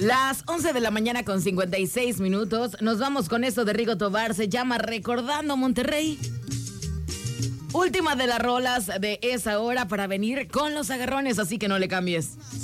Las 11 de la mañana con 56 minutos. Nos vamos con esto de Rigo Tobar. Se llama Recordando Monterrey. Última de las rolas de esa hora para venir con los agarrones, así que no le cambies.